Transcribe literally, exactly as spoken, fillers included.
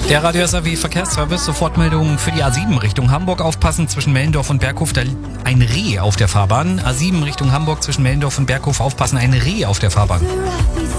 Der Radio S R W Verkehrsservice, Sofortmeldung für die A sieben Richtung Hamburg. Aufpassen, zwischen Mellendorf und Berghof, da liegt ein Reh auf der Fahrbahn. A sieben Richtung Hamburg, zwischen Mellendorf und Berghof, aufpassen, ein Reh auf der Fahrbahn.